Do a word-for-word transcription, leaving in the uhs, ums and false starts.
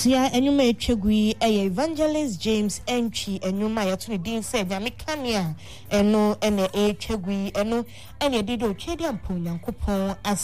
Abusia enyuma etwegui eye Evangelist James Entry enyuma yatuni din se nyame kania eno ene etwegui eno ene dido twedi ampo Nyankopon as